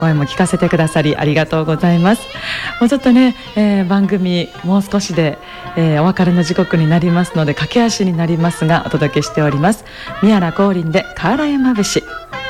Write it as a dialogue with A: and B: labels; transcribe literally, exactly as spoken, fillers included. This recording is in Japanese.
A: 声も聞かせてくださりありがとうございます。もうちょっとね、えー、番組もう少しで、えー、お別れの時刻になりますので駆け足になりますがお届けしております。宮良光琳で瓦山節。